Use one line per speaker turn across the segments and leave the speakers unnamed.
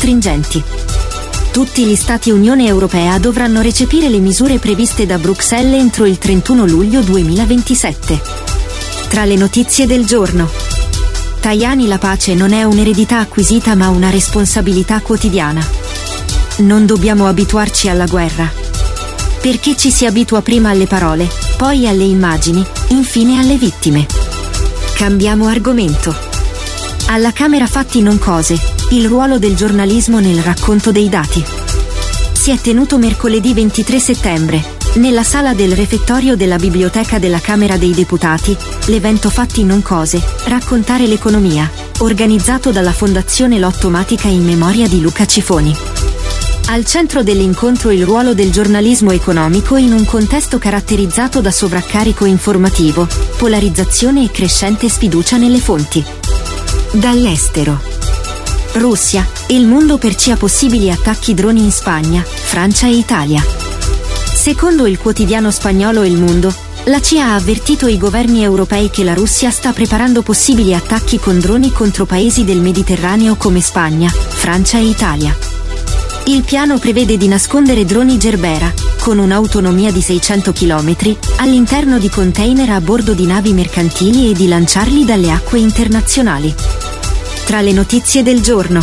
stringenti. Tutti gli Stati Unione Europea dovranno recepire le misure previste da Bruxelles entro il 31 luglio 2027. Tra le notizie del giorno: Tajani, la pace non è un'eredità acquisita ma una responsabilità quotidiana. Non dobbiamo abituarci alla guerra. Perché ci si abitua prima alle parole, poi alle immagini, infine alle vittime. Cambiamo argomento. Alla Camera fatti non cose, il ruolo del giornalismo nel racconto dei dati. Si è tenuto mercoledì 23 settembre, nella sala del refettorio della Biblioteca della Camera dei Deputati, l'evento Fatti non cose, raccontare l'economia, organizzato dalla Fondazione Lottomatica in memoria di Luca Cifoni. Al centro dell'incontro il ruolo del giornalismo economico in un contesto caratterizzato da sovraccarico informativo, polarizzazione e crescente sfiducia nelle fonti. Dall'estero. Russia, il mondo per CIA possibili attacchi droni in Spagna, Francia e Italia. Secondo il quotidiano spagnolo El Mundo, la CIA ha avvertito i governi europei che la Russia sta preparando possibili attacchi con droni contro paesi del Mediterraneo come Spagna, Francia e Italia. Il piano prevede di nascondere droni Gerbera, con un'autonomia di 600 km, all'interno di container a bordo di navi mercantili e di lanciarli dalle acque internazionali. Tra le notizie del giorno: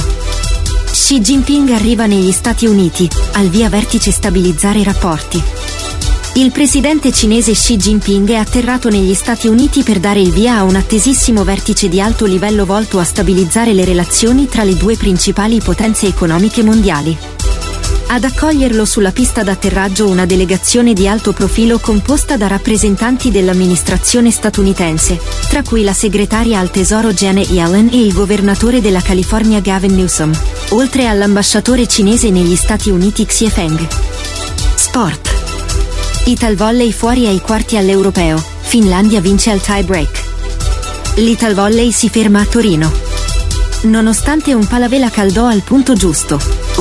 Xi Jinping arriva negli Stati Uniti, al via vertice stabilizzare i rapporti. Il presidente cinese Xi Jinping è atterrato negli Stati Uniti per dare il via a un attesissimo vertice di alto livello volto a stabilizzare le relazioni tra le due principali potenze economiche mondiali. Ad accoglierlo sulla pista d'atterraggio una delegazione di alto profilo composta da rappresentanti dell'amministrazione statunitense, tra cui la segretaria al tesoro Janet Yellen e il governatore della California Gavin Newsom, oltre all'ambasciatore cinese negli Stati Uniti Xie Feng. Sport. Italvolley fuori ai quarti all'Europeo, Finlandia vince al tie break. L'Italvolley si ferma a Torino. Nonostante un palavela caldò al punto giusto,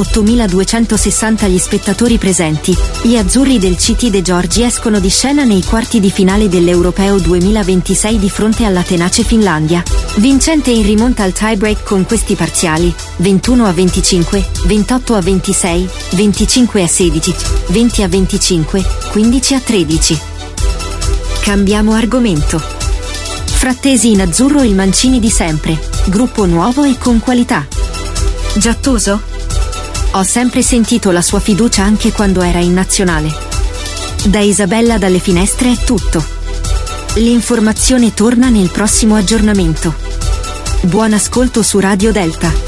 8.260 gli spettatori presenti, gli azzurri del CT De Giorgi escono di scena nei quarti di finale dell'Europeo 2026 di fronte alla tenace Finlandia, vincente in rimonta al tie break con questi parziali: 21-25, 28-26, 25-16, 20-25, 15-13. Cambiamo argomento. Frattesi in azzurro il Mancini di sempre, gruppo nuovo e con qualità. Giattoso? Ho sempre sentito la sua fiducia anche quando era in nazionale. Da Isabella dalle finestre è tutto. L'informazione torna nel prossimo aggiornamento. Buon ascolto su Radio Delta.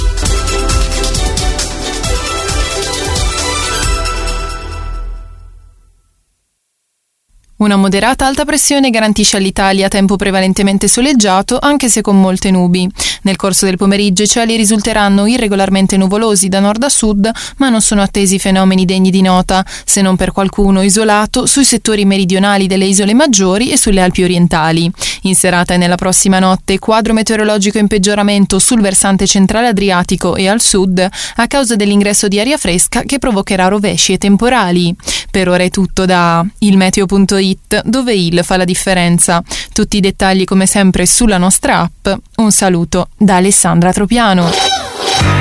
Una moderata alta pressione garantisce all'Italia tempo prevalentemente soleggiato, anche se con molte nubi. Nel corso del pomeriggio i cieli risulteranno irregolarmente nuvolosi da nord a sud, ma non sono attesi fenomeni degni di nota, se non per qualcuno isolato sui settori meridionali delle isole maggiori e sulle Alpi orientali. In serata e nella prossima notte, quadro meteorologico in peggioramento sul versante centrale adriatico e al sud, a causa dell'ingresso di aria fresca che provocherà rovesci e temporali. Per ora è tutto da ilmeteo.it, dove il fa la differenza. Tutti i dettagli come sempre sulla nostra app. Un saluto da Alessandra Tropiano.